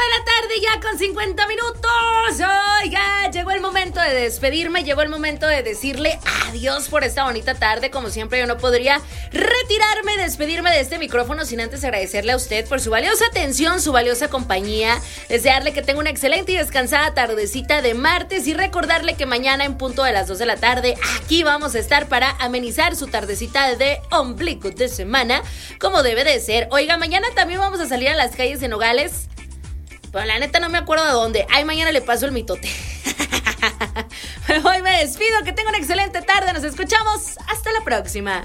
de la tarde ya con 50 minutos. Oiga, llegó el momento de despedirme, llegó el momento de decirle adiós por esta bonita tarde. Como siempre, yo no podría retirarme, despedirme de este micrófono sin antes agradecerle a usted por su valiosa atención, su valiosa compañía, desearle que tenga una excelente y descansada tardecita de martes y recordarle que mañana en punto de las 2 de la tarde aquí vamos a estar para amenizar su tardecita de ombligo de semana, como debe de ser. Oiga, mañana también vamos a salir a las calles de Nogales, pero la neta no me acuerdo de dónde. Ay, mañana le paso el mitote. Hoy me despido, que tenga una excelente tarde, nos escuchamos, hasta la próxima.